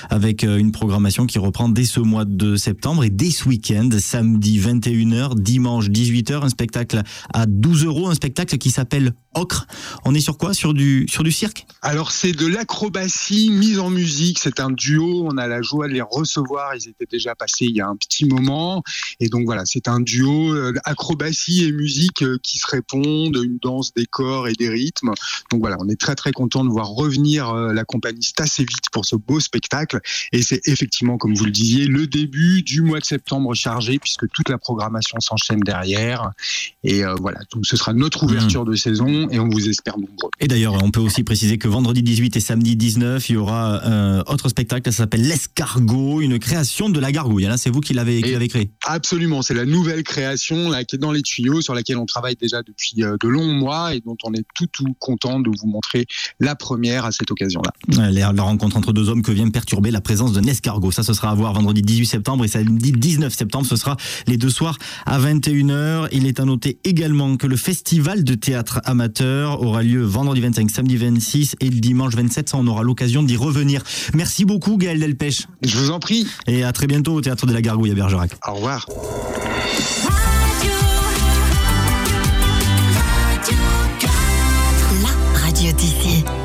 avec une programmation qui reprend dès ce mois de septembre et dès ce week-end, samedi 21h, dimanche 18h, un spectacle à 12 €, un spectacle qui s'appelle Ocre. On est sur quoi ? Sur du cirque ? Alors c'est de l'acrobatie mise en musique, c'est un duo, on a la joie de les recevoir, ils étaient déjà passés il y a un petit moment, et donc voilà, c'est un duo acrobatie et musique qui se répondent, une danse des corps et des rythmes. Donc voilà, on est très très content de voir revenir la compagnie Stas et Vite pour ce beau spectacle, et c'est effectivement, comme vous le disiez, le début du mois de septembre chargé, puisque toute la programmation s'enchaîne derrière, et voilà, donc ce sera notre ouverture de saison, et on vous espère nombreux. Et d'ailleurs, on peut aussi préciser que vendredi 18 et samedi 19, il y aura un autre spectacle, ça s'appelle L'Escargot, une création de la Gargouille. Là, c'est vous qui l'avez créé. Absolument, c'est la nouvelle création là, qui est dans les tuyaux, sur laquelle on travaille déjà depuis de longs mois, et dont on est tout content de vous montrer la première à cette occasion-là. La rencontre entre deux hommes que vient perturber la présence d'un escargot. Ça, ce sera à voir vendredi 18 septembre et samedi 19 septembre. Ce sera les deux soirs à 21h. Il est à noter également que le festival de théâtre amateur aura lieu vendredi 25, samedi 26 et dimanche 27. Ça, on aura l'occasion d'y revenir. Merci beaucoup, Gaël Delpech. Je vous en prie. Et à très bientôt au Théâtre de la Gargouille à Bergerac. Au revoir. La radio d'ici.